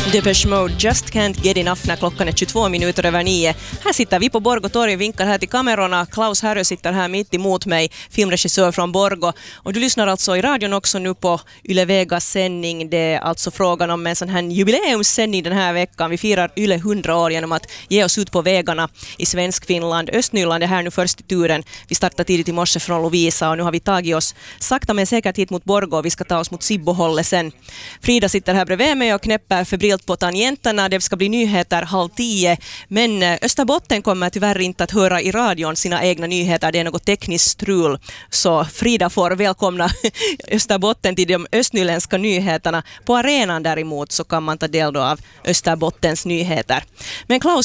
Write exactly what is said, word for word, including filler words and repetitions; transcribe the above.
Depeche Mode, Just Can't Get Enough när klockan är tjugotvå minuter över nio. Här sitter vi på Borgå torg och vinkar här till kamerorna. Klaus Härö sitter här mitt emot mig, filmregissör från Borgå. Och du lyssnar alltså i radion också nu på Yle Vegas sändning. Det är alltså frågan om en sån här jubileumssändning den här veckan. Vi firar Yle hundra år genom att ge oss ut på vägarna i Svenskfinland. Östnyland är här nu först i turen. Vi startade tidigt i morse från Lovisa och nu har vi tagit oss sakta men säkert hit mot Borgå. Vi ska ta oss mot Sibbohållet sen. Frida sitter här bredvid mig och knäpper febrilt på tangenterna. Det ska bli nyheter halv tio. Men Österbotten kommer tyvärr inte att höra i radion sina egna nyheter. Det är något tekniskt strul. Så Frida får välkomna Österbotten till de östnyländska nyheterna. På arenan däremot så kan man ta del då av Österbottens nyheter. Men Klaus,